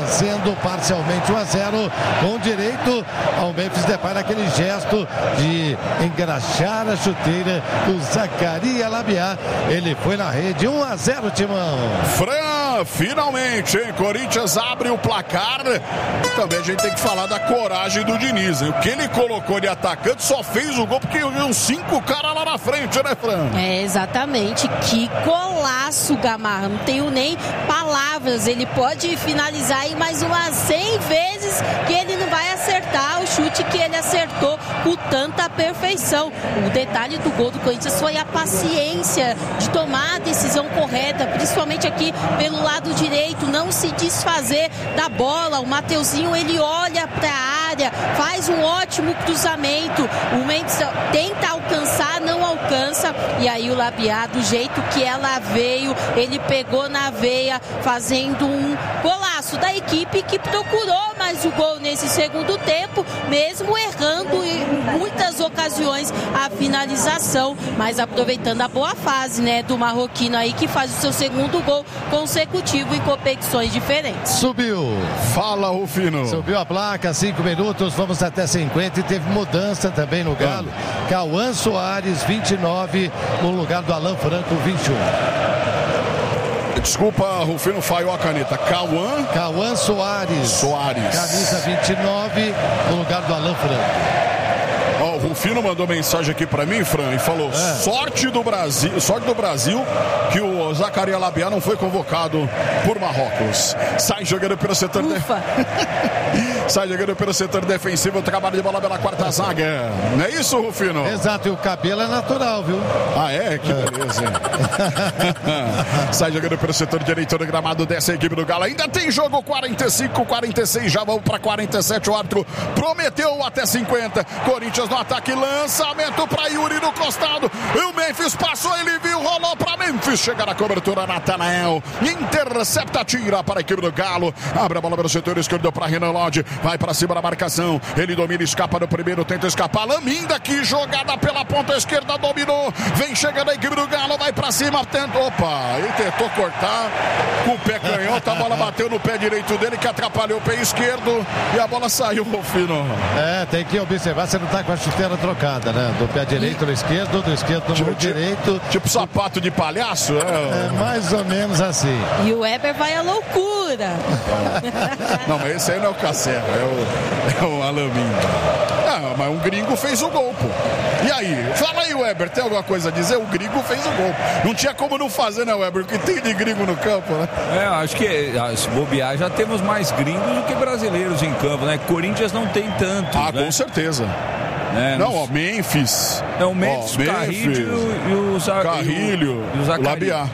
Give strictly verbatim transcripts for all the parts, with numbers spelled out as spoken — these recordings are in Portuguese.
vencendo parcialmente um a zero, com direito ao Memphis Depay naquele gesto de engraxar a chuteira do Zaccaria Labiat. Ele foi na rede, um a zero, Timão. Fran, finalmente, hein? Corinthians abre o placar. Também a gente tem que falar da coragem do Diniz, hein? O que ele colocou de atacante só fez o gol porque viu cinco caras lá na frente, né, Fran? É, exatamente. Que golaço, Gamarra. Não tenho nem palavras. Ele pode finalizar aí mais umas cem vezes que ele não vai acertar o chute que ele acertou com tanta perfeição. O detalhe do gol do Corinthians foi a paciência de tomar a decisão correta, principalmente aqui pelo lado direito, não se desfazer da bola. O Mateuzinho, ele olha para a área, faz um ótimo cruzamento. O Mendes tenta alcançar, não alcança, e aí o Labiat, do jeito que ela veio, ele pegou na veia, fazendo um golaço da equipe que procurou mais o gol nesse segundo tempo, mesmo errando em muitas ocasiões a finalização, mas aproveitando a boa fase, né, do marroquino aí, que faz o seu segundo gol consecutivo em competições diferentes. Subiu. Fala, Rufino. Subiu a placa, cinco minutos, vamos até cinquenta, e teve mudança também no Galo. Ah. Cauã Soares, vinte e nove, no lugar do Alan Franco, vinte e um. Desculpa, Rufino, falhou a caneta. Cauã... Cauã Soares. Soares. Camisa vinte e nove, no lugar do Alan Franco. Ó, o Rufino mandou mensagem aqui pra mim, Fran, e falou: é. sorte do Brasil, sorte do Brasil que o Zaccaria Labiat não foi convocado por Marrocos. Sai jogando pelo setor de... Sai jogando pelo setor defensivo, trabalho de bola pela quarta zaga. Não é isso, Rufino? Exato, e o cabelo é natural, viu? Ah, é? Que beleza. Sai jogando pelo setor direito do gramado dessa equipe do Galo. Ainda tem jogo, quarenta e cinco, quarenta e seis, já vamos pra quarenta e sete. O árbitro prometeu até cinquenta. Corinthians no ataque, lançamento para Yuri no costado. E o Memphis passou, ele viu, rolou para Memphis. Chega na cobertura, Natanael. Intercepta, tira para a equipe do Galo. Abre a bola pelo setor esquerdo para Renan Lodge. Vai para cima da marcação. Ele domina, escapa no primeiro, tenta escapar. Laminda, que jogada pela ponta esquerda, dominou. Vem chegando a equipe do Galo, vai para cima. Tenta, opa, ele tentou cortar com o pé canhoto. A bola bateu no pé direito dele, que atrapalhou o pé esquerdo. E a bola saiu, Rufino. É, tem que observar, você não tá com a chuteira trocada, né? Do pé direito no esquerdo, do esquerdo no tipo, direito. Tipo sapato de palhaço, é? É mais ou menos assim. E o Weber vai à loucura. Não, mas esse aí não é o Cacera, é o, é o Alamin. Ah, mas um gringo fez o gol, pô. E aí? Fala aí, Weber, tem alguma coisa a dizer? O gringo fez o gol. Não tinha como não fazer, né, Weber? O que tem de gringo no campo, né? É, acho que se bobear, já temos mais gringos do que brasileiros em campo, né? Corinthians não tem tanto. Ah, né? Com certeza. É, não, ó, Memphis. É o Memphis, o Carrilho e o Carrilho, o Labiat.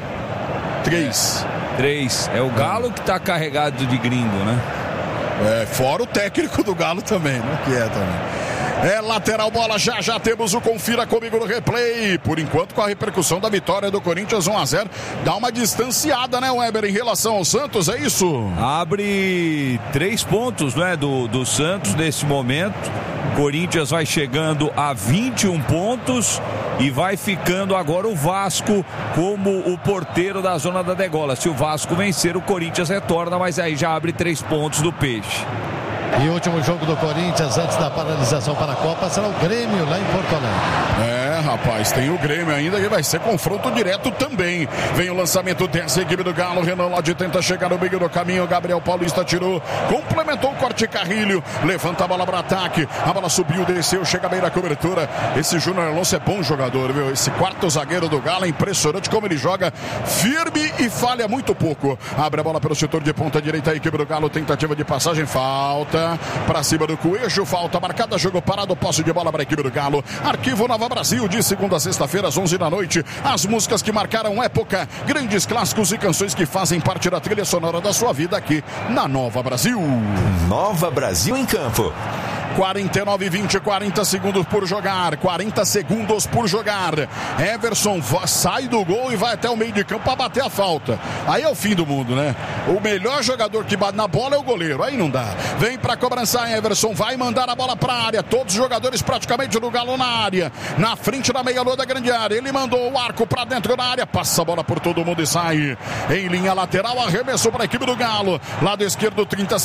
Três. É, três. É o Galo que tá carregado de gringo, né? É, fora o técnico do Galo também, né? Que é também. É lateral, bola, já já temos o confira comigo no replay. Por enquanto, com a repercussão da vitória do Corinthians um a zero, dá uma distanciada, né, Weber, em relação ao Santos, é isso? Abre três pontos, né, do, do Santos nesse momento. Corinthians vai chegando a vinte e um pontos e vai ficando agora o Vasco como o porteiro da zona da degola. Se o Vasco vencer, o Corinthians retorna, mas aí já abre três pontos do Peixe. E o último jogo do Corinthians antes da paralisação para a Copa será o Grêmio lá em Porto Alegre. É, rapaz, tem o Grêmio ainda que vai ser confronto direto também. Vem o lançamento dessa equipe do Galo. Renan Lodge tenta chegar no meio do caminho. Gabriel Paulista tirou, complementou o corte Carrilho. Levanta a bola para ataque. A bola subiu, desceu, chega bem na cobertura. Esse Júnior Alonso é bom jogador, viu? Esse quarto zagueiro do Galo é impressionante como ele joga, firme e falha muito pouco. Abre a bola pelo setor de ponta direita. A equipe do Galo, tentativa de passagem, falta. Para cima do Coelho, falta marcada, jogo parado, posse de bola para a equipe do Galo. Arquivo Nova Brasil, de segunda a sexta-feira, às onze da noite. As músicas que marcaram época, grandes clássicos e canções que fazem parte da trilha sonora da sua vida aqui na Nova Brasil. Nova Brasil em campo. quarenta e nove, vinte, quarenta segundos por jogar. quarenta segundos por jogar. Everson sai do gol e vai até o meio de campo para bater a falta. Aí é o fim do mundo, né? O melhor jogador que bate na bola é o goleiro. Aí não dá. Vem para cobrança, Everson. Vai mandar a bola para a área. Todos os jogadores praticamente do Galo na área. Na frente da meia-lua da grande área. Ele mandou o arco para dentro da área. Passa a bola por todo mundo e sai. Em linha lateral, arremessou para a equipe do Galo. Lado esquerdo, trinta